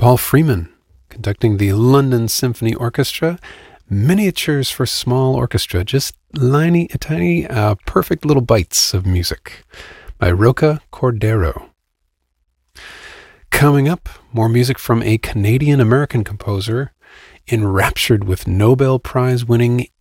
Paul Freeman, conducting the London Symphony Orchestra, Miniatures for Small Orchestra, just tiny, perfect little bites of music by Roca Cordero. Coming up, more music from a Canadian-American composer enraptured with Nobel Prize-winning